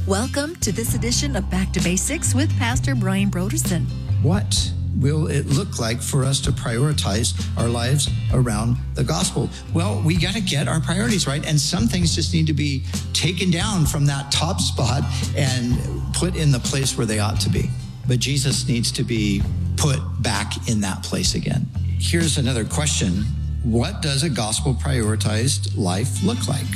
Welcome to this edition of Back to Basics with Pastor Brian Brodersen. What will it look like for us to prioritize our lives around the gospel? Well, we got to get our priorities right. And some things just need to be taken down from that top spot and put in the place where they ought to be. But Jesus needs to be put back in that place again. Here's another question. What does a gospel prioritized life look like?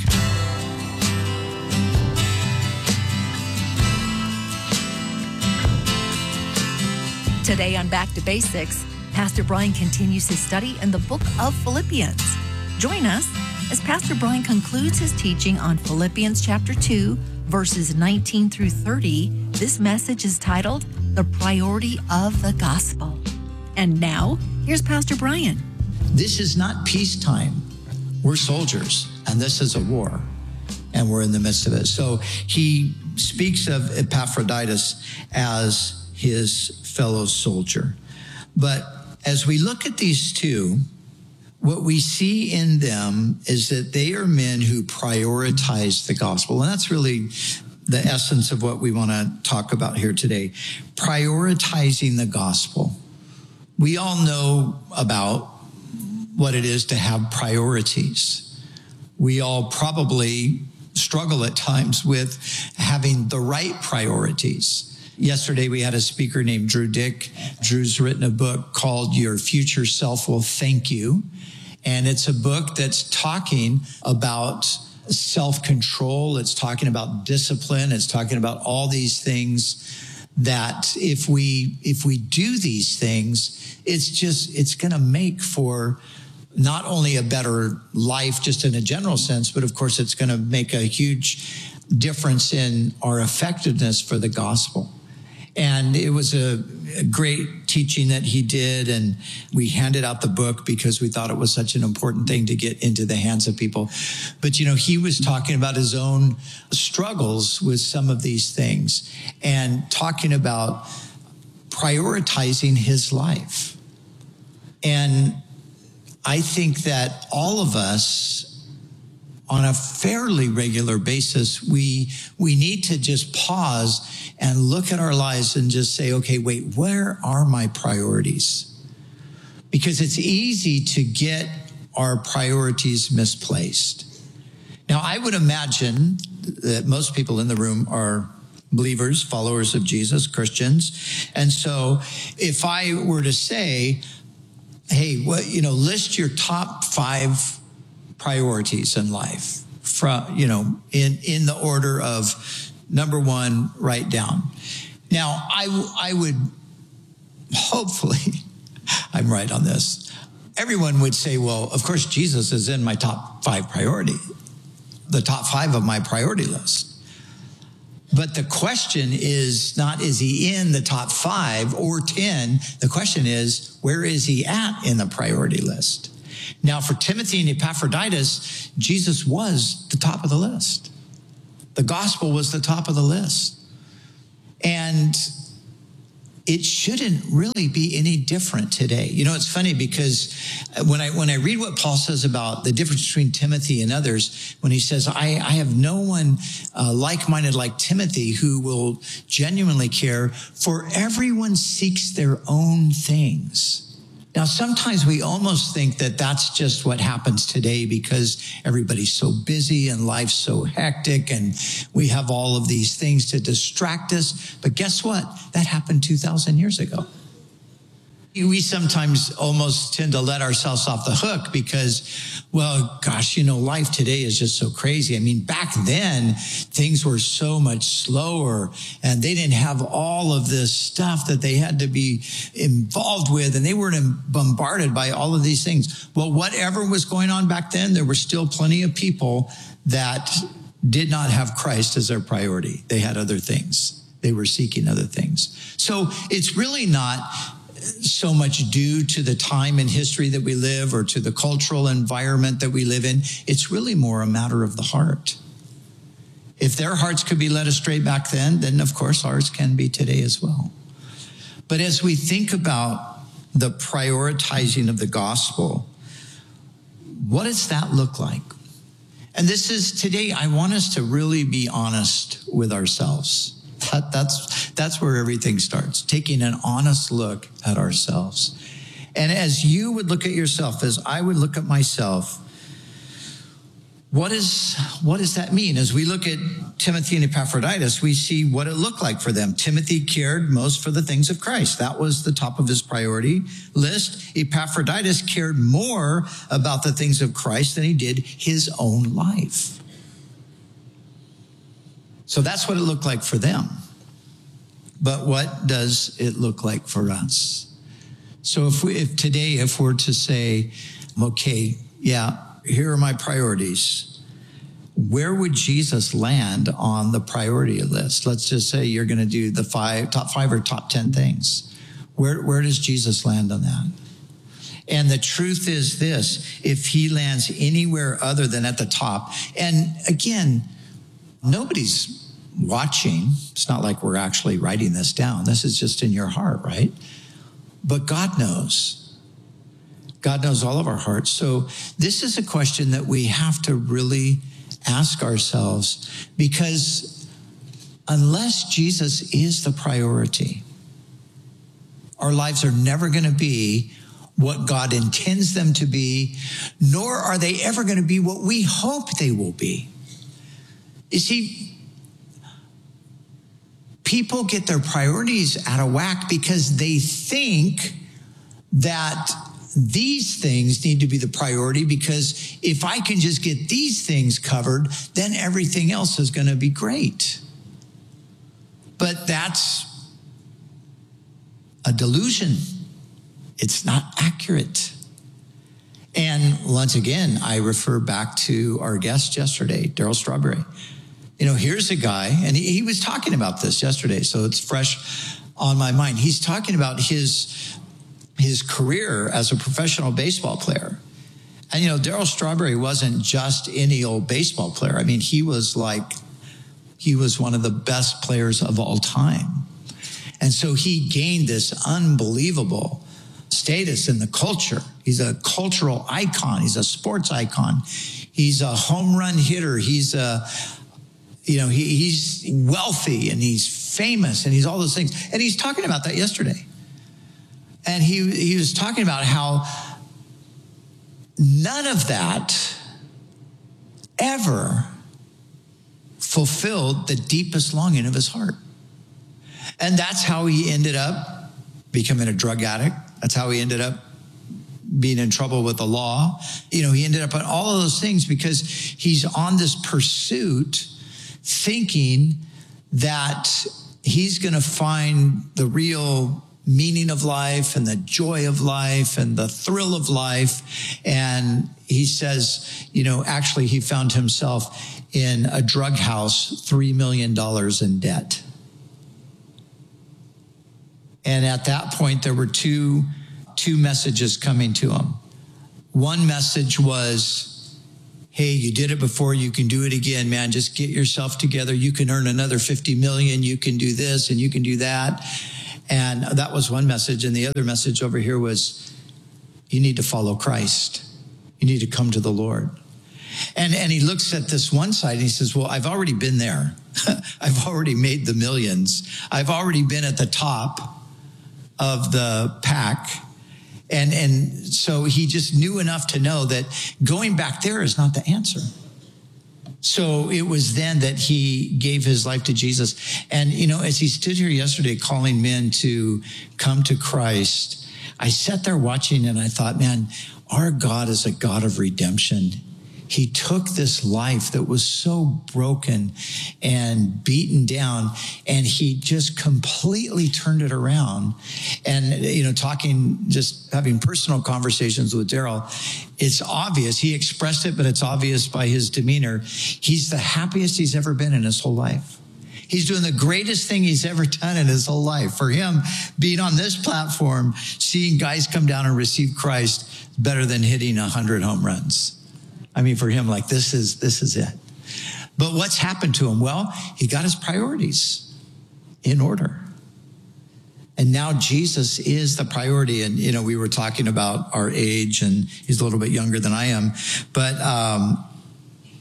Today on Back to Basics, Pastor Brian continues his study in the book of Philippians. Join us as Pastor Brian concludes his teaching on Philippians chapter 2, verses 19 through 30. This message is titled, The Priority of the Gospel. And now, here's Pastor Brian. This is not peacetime. We're soldiers, and this is a war, and we're in the midst of it. So he speaks of Epaphroditus as his fellow soldier. But as we look at these two, what we see in them is that they are men who prioritize the gospel. And that's really the essence of what we want to talk about here today. Prioritizing the gospel. We all know about what it is to have priorities. We all probably struggle at times with having the right priorities. Yesterday, we had a speaker named Drew Dick. Drew's written a book called Your Future Self Will Thank You. And it's a book that's talking about self-control. It's talking about discipline. It's talking about all these things that if we do these things, it's going to make for not only a better life just in a general sense, but of course, it's going to make a huge difference in our effectiveness for the gospel. And it was a great teaching that he did. And we handed out the book because we thought it was such an important thing to get into the hands of people. But, he was talking about his own struggles with some of these things and talking about prioritizing his life. And I think that all of us, on a fairly regular basis, we need to just pause and look at our lives and just say, okay, wait, where are my priorities? Because it's easy to get our priorities misplaced. Now, I would imagine that most people in the room are believers, followers of Jesus, Christians. And so if I were to say, hey, list your top 5 priorities in life from, in the order of number 1, write down. Now, I would hopefully, I'm right on this. Everyone would say, well, of course, Jesus is in my top 5 priority, the top 5 of my priority list. But the question is not, is he in the top 5 or 10? The question is, where is he at in the priority list? Now, for Timothy and Epaphroditus, Jesus was the top of the list. The gospel was the top of the list. And it shouldn't really be any different today. It's funny because when I read what Paul says about the difference between Timothy and others, when he says, I have no one like-minded like Timothy who will genuinely care, for everyone seeks their own things. Now, sometimes we almost think that that's just what happens today because everybody's so busy and life's so hectic and we have all of these things to distract us. But guess what? That happened 2,000 years ago. We sometimes almost tend to let ourselves off the hook because, well, gosh, life today is just so crazy. I mean, back then, things were so much slower and they didn't have all of this stuff that they had to be involved with, and they weren't bombarded by all of these things. Well, whatever was going on back then, there were still plenty of people that did not have Christ as their priority. They had other things. They were seeking other things. So it's really not so much due to the time in history that we live or to the cultural environment that we live in. It's really more a matter of the heart. If their hearts could be led astray back then of course ours can be today as well. But as we think about the prioritizing of the gospel, what does that look like? And this is today, I want us to really be honest with ourselves. That's where everything starts, taking an honest look at ourselves. And as you would look at yourself, as I would look at myself, what does that mean? As we look at Timothy and Epaphroditus, we see what it looked like for them. Timothy cared most for the things of Christ. That was the top of his priority list. Epaphroditus cared more about the things of Christ than he did his own life. So that's what it looked like for them. But what does it look like for us? So if today we're to say, okay, yeah, here are my priorities, where would Jesus land on the priority list? Let's just say you're going to do the top five or top 10 things. Where does Jesus land on that? And the truth is this, if he lands anywhere other than at the top, and again, nobody's watching. It's not like we're actually writing this down. This is just in your heart, right? But God knows. God knows all of our hearts. So this is a question that we have to really ask ourselves, because unless Jesus is the priority, our lives are never going to be what God intends them to be, nor are they ever going to be what we hope they will be. You see, people get their priorities out of whack because they think that these things need to be the priority, because if I can just get these things covered, then everything else is going to be great. But that's a delusion. It's not accurate. And once again, I refer back to our guest yesterday, Darryl Strawberry. You know, here's a guy, and he was talking about this yesterday, so it's fresh on my mind. He's talking about his career as a professional baseball player. And, you know, Darryl Strawberry wasn't just any old baseball player. I mean, he was one of the best players of all time. And so he gained this unbelievable status in the culture. He's a cultural icon. He's a sports icon. He's a home run hitter. He's he's wealthy and he's famous and he's all those things. And he's talking about that yesterday. And he was talking about how none of that ever fulfilled the deepest longing of his heart. And that's how he ended up becoming a drug addict. That's how he ended up being in trouble with the law. You know, he ended up on all of those things because he's on this pursuit thinking that he's going to find the real meaning of life and the joy of life and the thrill of life. And he says, you know, actually he found himself in a drug house, $3 million in debt. And at that point, there were two messages coming to him. One message was, hey, you did it before, you can do it again, man. Just get yourself together. You can earn another 50 million. You can do this and you can do that. And that was one message. And the other message over here was, you need to follow Christ. You need to come to the Lord. And he looks at this one side and he says, well, I've already been there. I've already made the millions. I've already been at the top of the pack. And so he just knew enough to know that going back there is not the answer. So it was then that he gave his life to Jesus. And, you know, as he stood here yesterday calling men to come to Christ, I sat there watching and I thought, man, our God is a God of redemption. He took this life that was so broken and beaten down, and he just completely turned it around. And, you know, just having personal conversations with Darryl, it's obvious. He expressed it, but it's obvious by his demeanor. He's the happiest he's ever been in his whole life. He's doing the greatest thing he's ever done in his whole life. For him, being on this platform, seeing guys come down and receive Christ is better than hitting 100 home runs. I mean, for him, like, this is it. But what's happened to him? Well, he got his priorities in order. And now Jesus is the priority. And, you know, we were talking about our age, and he's a little bit younger than I am. But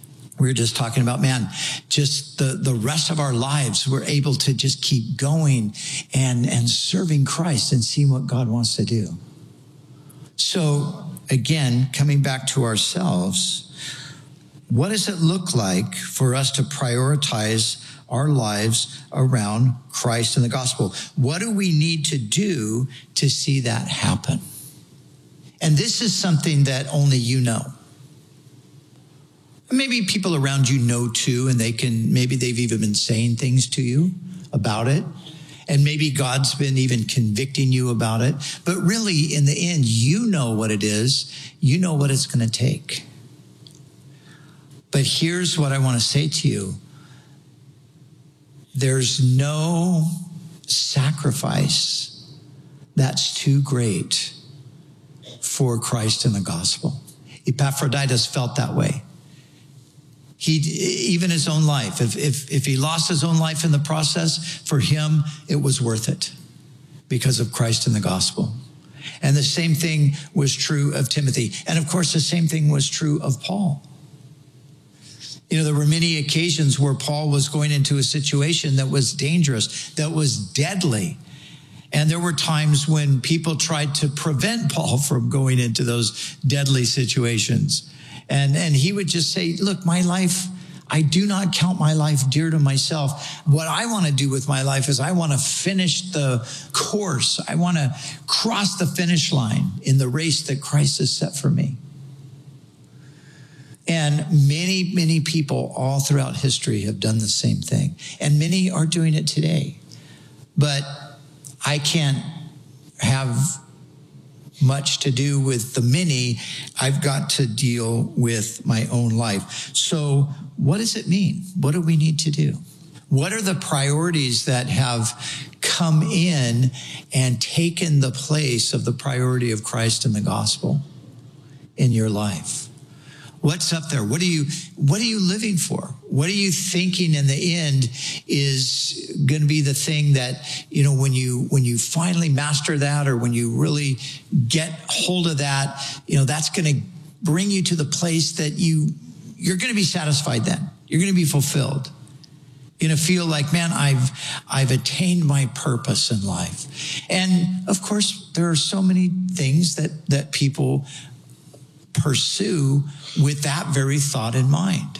We were just talking about, man, just the rest of our lives, we're able to just keep going and serving Christ and seeing what God wants to do. So again, coming back to ourselves, what does it look like for us to prioritize our lives around Christ and the gospel? What do we need to do to see that happen? And this is something that only you know. Maybe people around you know too, and maybe they've even been saying things to you about it. And maybe God's been even convicting you about it. But really, in the end, you know what it is. You know what it's going to take. But here's what I want to say to you. There's no sacrifice that's too great for Christ and the gospel. Epaphroditus felt that way. Even his own life, if he lost his own life in the process, for him, it was worth it because of Christ and the gospel. And the same thing was true of Timothy. And of course, the same thing was true of Paul. You know, there were many occasions where Paul was going into a situation that was dangerous, that was deadly. And there were times when people tried to prevent Paul from going into those deadly situations. And he would just say, look, my life, I do not count my life dear to myself. What I want to do with my life is I want to finish the course. I want to cross the finish line in the race that Christ has set for me. And many, many people all throughout history have done the same thing. And many are doing it today. But I can't have much to do with the many. I've got to deal with my own life. So what does it mean? What do we need to do? What are the priorities that have come in and taken the place of the priority of Christ and the gospel in your life? What's up there? What are you living for? What are you thinking in the end is going to be the thing that, you know, when you finally master that, or when you really get hold of that, you know, that's going to bring you to the place that you're going to be satisfied then. You're going to be fulfilled. You're going to feel like, man, I've attained my purpose in life. And of course, there are so many things that people pursue with that very thought in mind.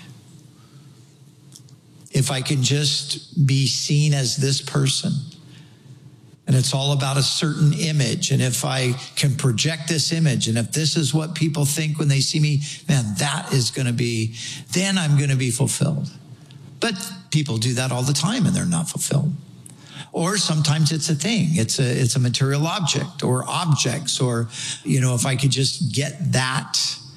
If I can just be seen as this person, and it's all about a certain image, and if I can project this image, and if this is what people think when they see me, man, then I'm going to be fulfilled. But people do that all the time and they're not fulfilled. Or sometimes it's a thing. It's a material object or objects, or, you know, if I could just get that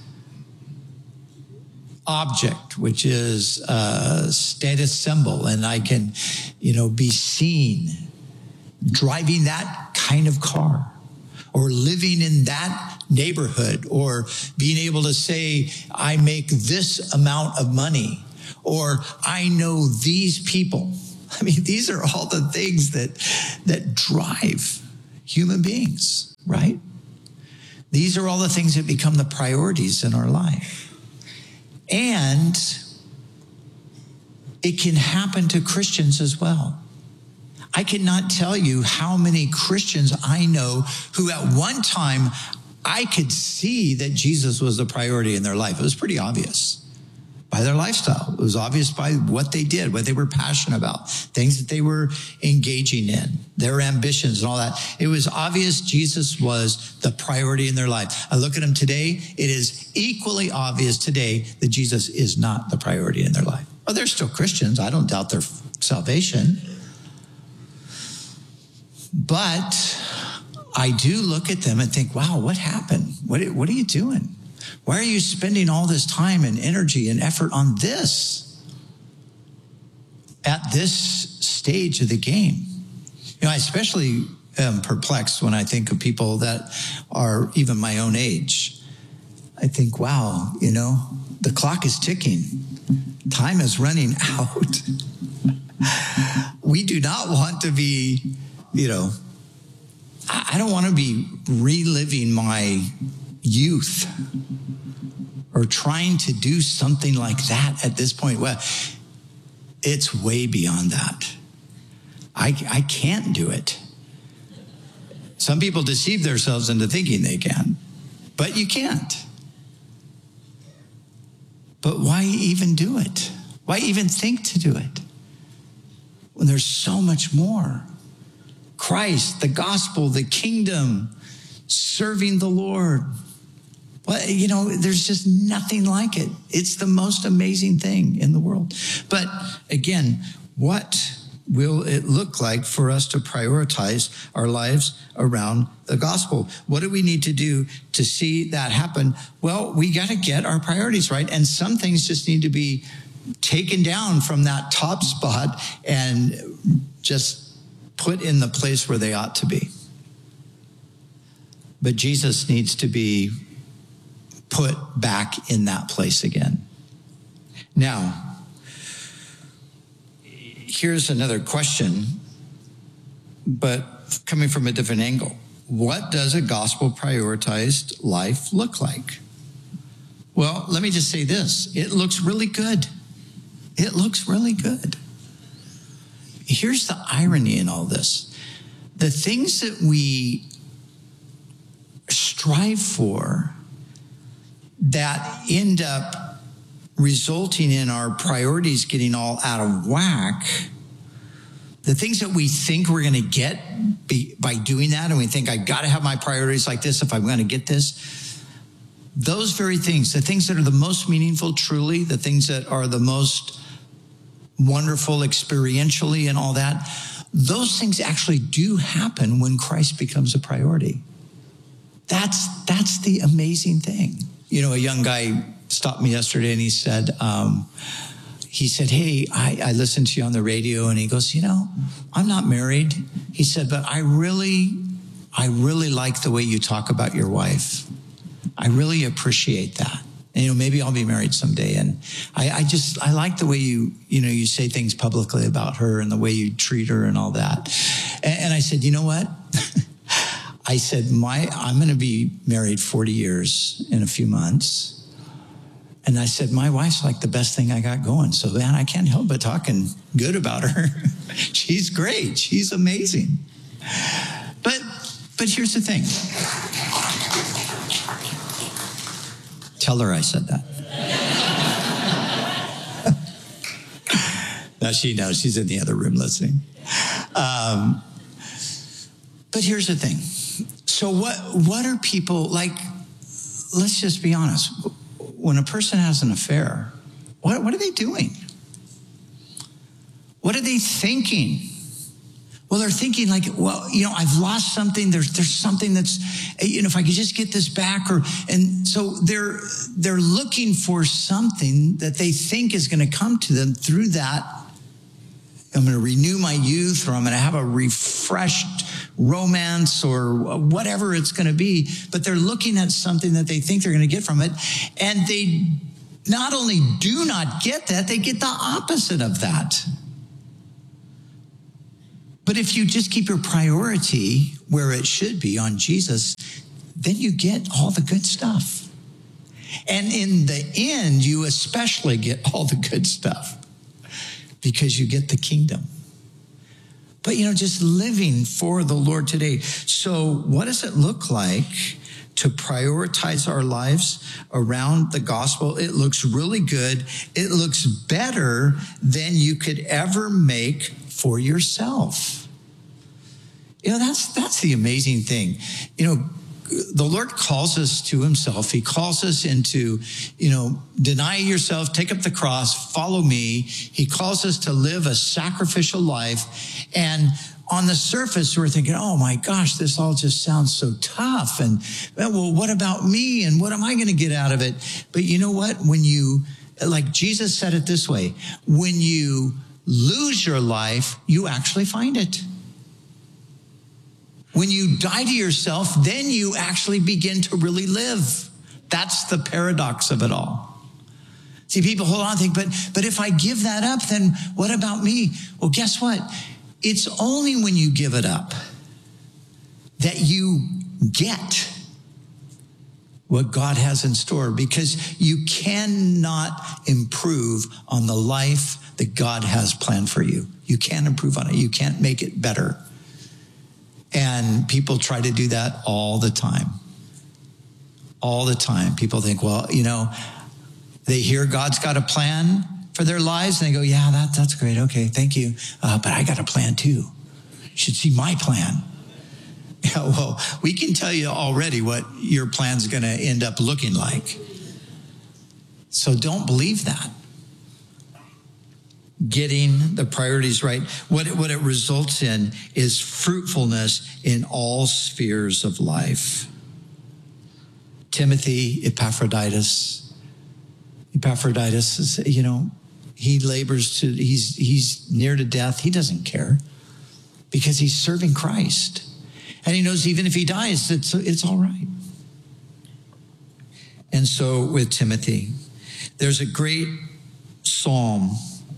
object, which is a status symbol, and I can, you know, be seen driving that kind of car, or living in that neighborhood, or being able to say, I make this amount of money, or I know these people. I mean, these are all the things that drive human beings, right? These are all the things that become the priorities in our life. And it can happen to Christians as well. I cannot tell you how many Christians I know who at one time I could see that Jesus was the priority in their life. It was pretty obvious by their lifestyle. It was obvious by what they did, what they were passionate about, things that they were engaging in, their ambitions and all that. It was obvious Jesus was the priority in their life. I look at them today, it is equally obvious today that Jesus is not the priority in their life. Well, they're still Christians. I don't doubt their salvation. But I do look at them and think, wow, what happened? What are you doing? Why are you spending all this time and energy and effort on this at this stage of the game? You know, I especially am perplexed when I think of people that are even my own age. I think, wow, you know, the clock is ticking. Time is running out. We do not want to be, you know, I don't want to be reliving my youth, or trying to do something like that at this point. Well, it's way beyond that. I can't do it. Some people deceive themselves into thinking they can, but you can't. But why even do it? Why even think to do it when there's so much more? Christ, the gospel, the kingdom, serving the Lord. Well, there's just nothing like it. It's the most amazing thing in the world. But again, what will it look like for us to prioritize our lives around the gospel? What do we need to do to see that happen? Well, we got to get our priorities right. And some things just need to be taken down from that top spot and just put in the place where they ought to be. But Jesus needs to be put back in that place again. Now, here's another question, but coming from a different angle. What does a gospel prioritized life look like? Well, let me just say this. It looks really good. It looks really good. Here's the irony in all this. The things that we strive for that end up resulting in our priorities getting all out of whack, the things that we think we're going to get by doing that, and we think, I've got to have my priorities like this if I'm going to get this, those very things, the things that are the most meaningful truly, the things that are the most wonderful experientially and all that, those things actually do happen when Christ becomes a priority. That's the amazing thing. A young guy stopped me yesterday and he said, hey, I listened to you on the radio, and he goes, I'm not married. He said, but I really like the way you talk about your wife. I really appreciate that. And, maybe I'll be married someday. And I like the way you say things publicly about her and the way you treat her and all that. And I said, you know what? I said, I'm going to be married 40 years in a few months. And I said, my wife's like the best thing I got going. So, man, I can't help but talking good about her. She's great. She's amazing. But here's the thing. Tell her I said that. Now she knows. She's in the other room listening. But here's the thing. So what are people like? Let's just be honest. When a person has an affair, what are they doing? What are they thinking? Well, they're thinking like, I've lost something. There's something that's, if I could just get this back, and so they're looking for something that they think is going to come to them through that. I'm going to renew my youth, or I'm going to have a refreshed romance, or whatever it's going to be. But they're looking at something that they think they're going to get from it. And they not only do not get that, they get the opposite of that. But if you just keep your priority where it should be on Jesus, then you get all the good stuff. And in the end, you especially get all the good stuff because you get the kingdom. But, just living for the Lord today. So what does it look like to prioritize our lives around the gospel? It looks really good. It looks better than you could ever make for yourself. That's the amazing thing. The Lord calls us to himself. He calls us into, deny yourself, take up the cross, follow me. He calls us to live a sacrificial life. And on the surface, we're thinking, oh my gosh, this all just sounds so tough. And well, what about me? And what am I going to get out of it? But you know what? When like Jesus said it this way, when you lose your life, you actually find it. When you die to yourself, then you actually begin to really live. That's the paradox of it all. See, people hold on and think, but if I give that up, then what about me? Well, guess what? It's only when you give it up that you get what God has in store, because you cannot improve on the life that God has planned for you. You can't improve on it. You can't make it better. And people try to do that all the time. All the time. People think, well, they hear God's got a plan for their lives and they go, yeah, that's great. Okay, thank you. But I got a plan too. You should see my plan. Yeah, well, we can tell you already what your plan's going to end up looking like. So don't believe that. Getting the priorities right, what it results in is fruitfulness in all spheres of life. Timothy, Epaphroditus is, he labors he's near to death. He doesn't care because he's serving Christ. And he knows even if he dies, it's all right. And so with Timothy, there's a great Psalm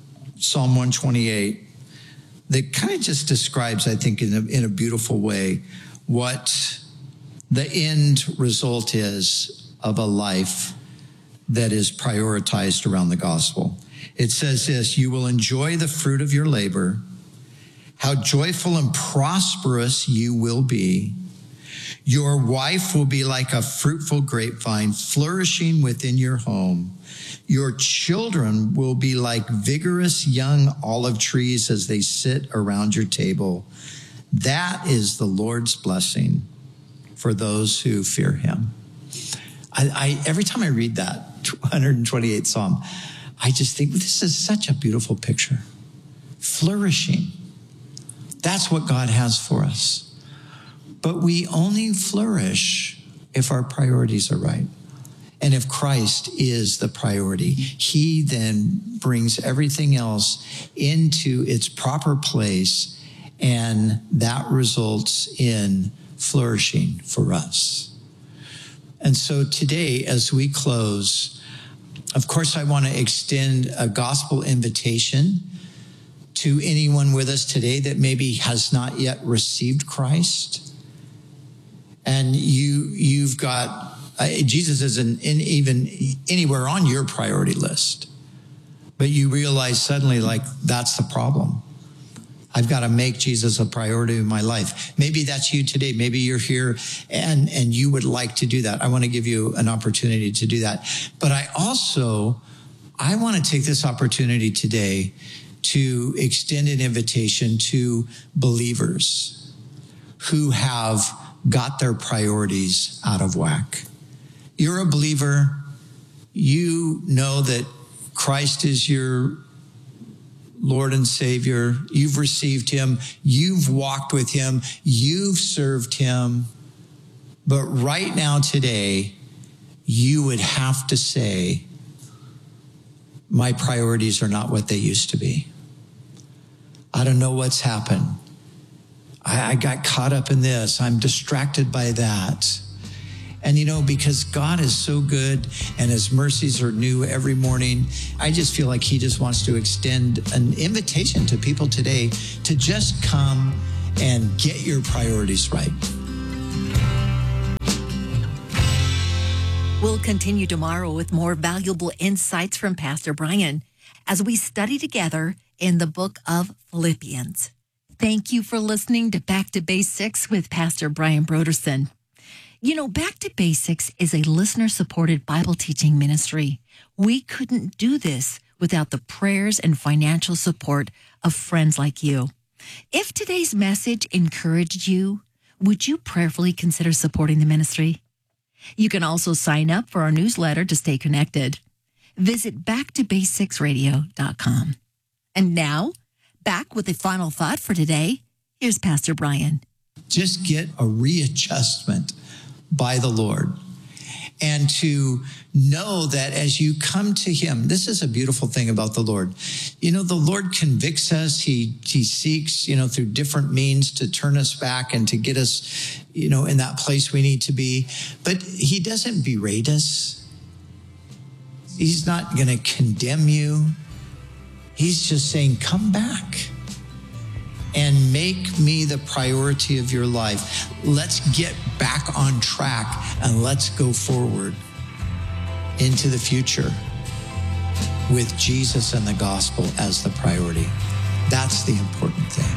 128, that kind of just describes, I think, in a beautiful way, what the end result is of a life that is prioritized around the gospel. It says this: you will enjoy the fruit of your labor. How joyful and prosperous you will be. Your wife will be like a fruitful grapevine flourishing within your home. Your children will be like vigorous young olive trees as they sit around your table. That is the Lord's blessing for those who fear him. I every time I read that 128th Psalm, I just think this is such a beautiful picture. Flourishing. That's what God has for us. But we only flourish if our priorities are right. And if Christ is the priority, he then brings everything else into its proper place, and that results in flourishing for us. And so today, as we close, of course, I want to extend a gospel invitation to anyone with us today that maybe has not yet received Christ. And you've got, Jesus isn't even anywhere on your priority list. But you realize suddenly, that's the problem. I've got to make Jesus a priority in my life. Maybe that's you today. Maybe you're here and you would like to do that. I want to give you an opportunity to do that. But I want to take this opportunity today to extend an invitation to believers who have got their priorities out of whack. You're a believer. You know that Christ is your Lord and Savior. You've received him. You've walked with him. You've served him. But right now, today, you would have to say, my priorities are not what they used to be. I don't know what's happened. I got caught up in this. I'm distracted by that. And because God is so good and his mercies are new every morning, I just feel like he just wants to extend an invitation to people today to just come and get your priorities right. We'll continue tomorrow with more valuable insights from Pastor Brian as we study together in the book of Philippians. Thank you for listening to Back to Basics with Pastor Brian Brodersen. Back to Basics is a listener-supported Bible teaching ministry. We couldn't do this without the prayers and financial support of friends like you. If today's message encouraged you, would you prayerfully consider supporting the ministry? You can also sign up for our newsletter to stay connected. Visit backtobasicsradio.com. And now, back with the final thought for today. Here's Pastor Brian. Just get a readjustment by the Lord. And to know that as you come to him, this is a beautiful thing about the Lord. The Lord convicts us. He seeks, through different means to turn us back and to get us, in that place we need to be. But he doesn't berate us. He's not going to condemn you. He's just saying, come back and Make me the priority of your life. Let's get back on track and let's go forward into the future with Jesus and the gospel as the priority. That's the important thing.